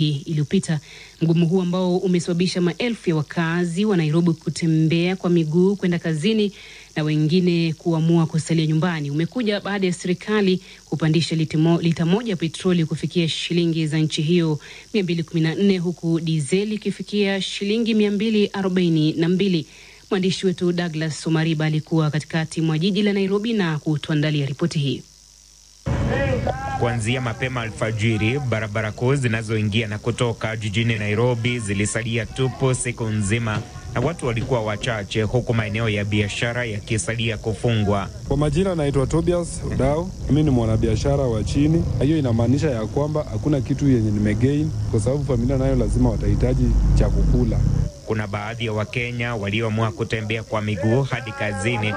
iliyopita. Mgomo huu ambao umesababisha maelfu ya wakazi wa Nairobi kutembea kwa miguu kwenda kazini na wengine kuamua kusalia nyumbani umekuja baada ya serikali kupandisha lita moja petroli kufikia shilingi za nchi hiyo 214 huku dizeli ikifikia shilingi 242. Mwandishi wetu Douglas Somariba alikuwa katikati mwa jiji la Nairobi na kutuandalia ripoti hii. Kuanzia mapema alfajiri, barabara kuu zinazoingia na kutoka jijini Nairobi zilisalia tupu siku nzima na watu walikuwa wachache, huku maeneo ya biashara yakisalia kufungwa. Kwa majina naitwa Tobias Udao, mimi ni mwanabiashara wa chini. Hiyo inamaanisha ya kwamba hakuna kitu yenye nimegain kwa sababu familia nayo lazima watahitaji cha kukula. Kuna baadhi ya Wakenya walioamua kutembea kwa miguu hadi kazini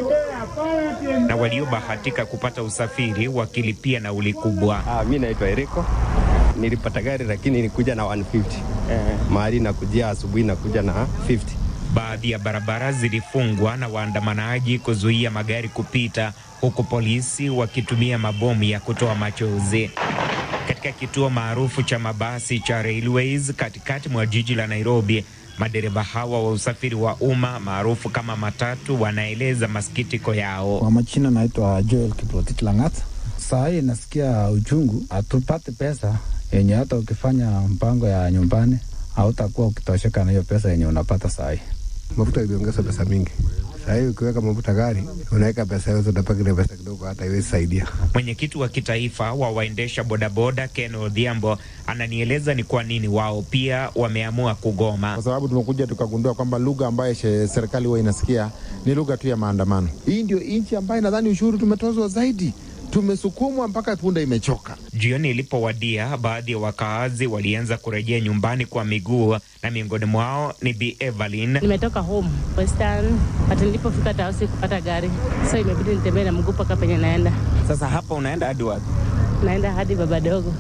na waliobahatika kupata usafiri wakilipia nauli kubwa. Mimi naitwa Eriko. Nilipata gari lakini nilikuja na 150. Mahali nakujia asubuhi nakuja na 50. Baadhi ya barabara zilifungwa na waandamanaji kuzuia magari kupita, huku polisi wakitumia mabomu ya kutoa machozi. Katika kituo maarufu cha mabasi cha Railways katikati mwa jiji la Nairobi, madereva hawa wa usafiri wa umma maarufu kama matatu wanaeleza masikitiko yao. Kwa majina naitwa Joel Kiprotich Langat. Saa hii nasikia uchungu, hatupati pesa yenye hata ukifanya mpango ya nyumbani hautakuwa ukitosheka na hiyo pesa yenye unapata saa hii. Mafuta iliongeza pesa mingi. Saa hii ukiweka mafuta gari, unaweka pesa yote utapaki na pesa kidogo hata iwezi saidia. Mwenyekiti wa kitaifa wa waendesha bodaboda Ken Odhiambo ananieleza ni kwa nini wao pia wameamua kugoma. Kwa sababu tumekuja tukagundua kwamba lugha ambayo serikali huwa inasikia ni lugha tu ya maandamano. Hii ndio nchi ambayo nadhani ushuru tumetozwa zaidi. Tumesukumwa mpaka punda imechoka. Jioni ilipowadia, baadhi ya wakaazi walianza kurejea nyumbani kwa miguu na miongoni mwao ni Bi Evelyn. Nimetoka home Western, hata nilipofika tawasi kupata gari. So imebidi nitembee na mguu mpaka penye naenda. Sasa hapa unaenda hadi wapi? Naenda hadi Babadogo.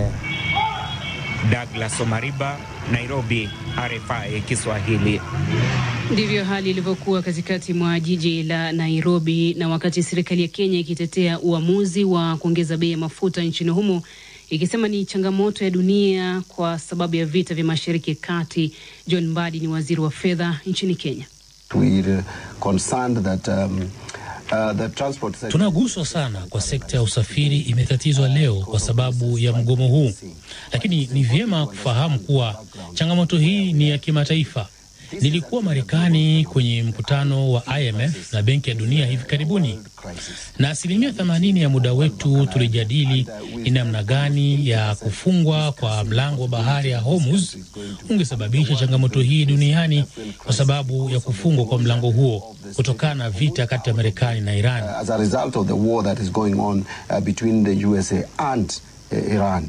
Douglas Somariba, Nairobi, RFI Kiswahili. Ndivyo hali ilivyokuwa katikati mwa jiji la Nairobi, na wakati serikali ya Kenya ikitetea uamuzi wa kuongeza bei ya mafuta nchini humo ikisema ni changamoto ya dunia kwa sababu ya vita vya Mashariki ya Kati. John Mbadi ni waziri wa fedha nchini Kenya. Tunaguswa sana kwa sekta ya usafiri imetatizwa leo kwa sababu ya mgomo huu, lakini ni vyema kufahamu kuwa changamoto hii ni ya kimataifa. Nilikuwa Marekani kwenye mkutano wa IMF na Benki ya Dunia hivi karibuni, na 80% ya muda wetu tulijadili ni namna gani ya kufungwa kwa mlango wa bahari ya Hormuz ungesababisha changamoto hii duniani kwa sababu ya kufungwa kwa mlango huo kutokana na vita kati ya Marekani na Iran. As a result of the war that is going on between the USA and Iran.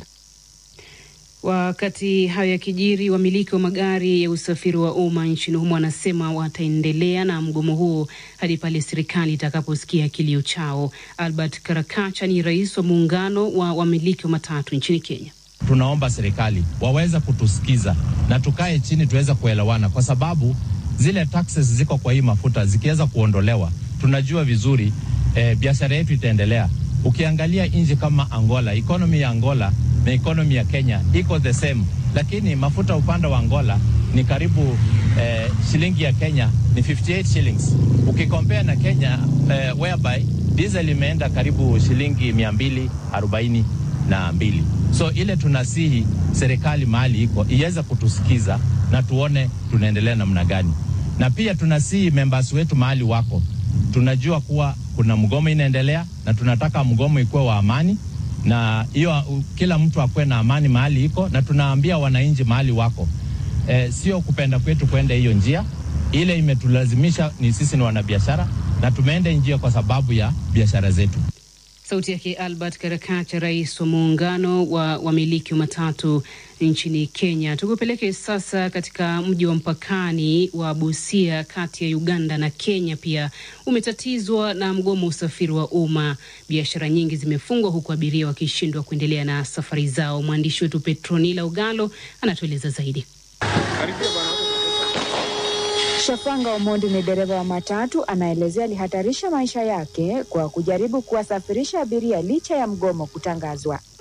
Wakati hayo yakijiri, wamiliki wa magari ya usafiri wa umma nchini humo wanasema wataendelea na mgomo huo hadi pale serikali itakaposikia kilio chao. Albert Karakacha ni rais wa muungano wa wamiliki wa matatu nchini Kenya. Tunaomba serikali waweza kutusikiza na tukae chini tuweza kuelewana, kwa sababu zile taxes ziko kwa hii mafuta zikiweza kuondolewa, tunajua vizuri biashara yetu itaendelea. Ukiangalia nchi kama Angola, economy ya Angola na economy ya Kenya iko the same, lakini mafuta upande wa Angola ni karibu shilingi ya Kenya ni 58 shillings. Ukikompea na Kenya whereby diesel imeenda karibu shilingi 242. So ile tunasihi serikali mahali iko iweze kutusikiza na tuone tunaendelea namna gani. Na pia tunasihi members wetu mahali wako, tunajua kuwa kuna mgomo inaendelea na tunataka mgomo ikuwe wa amani, na hiyo kila mtu akue na amani mahali iko, na tunaambia wananchi mahali wako sio kupenda kwetu kwenda hiyo njia. Ile imetulazimisha ni sisi ni wanabiashara na tumeenda njia kwa sababu ya biashara zetu. Sauti yake Albert Karakacha, rais wa muungano wa wamiliki wa matatu nchini Kenya. Tukupeleke sasa katika mji wa mpakani wa Busia kati ya Uganda na Kenya, pia umetatizwa na mgomo usafiri wa umma. Biashara nyingi zimefungwa huku abiria wakishindwa kuendelea na safari zao. Mwandishi wetu Petronila Ugalo anatueleza zaidi. Shafanga Omondi ni dereva wa matatu, anaelezea alihatarisha maisha yake kwa kujaribu kuwasafirisha abiria licha ya mgomo kutangazwa.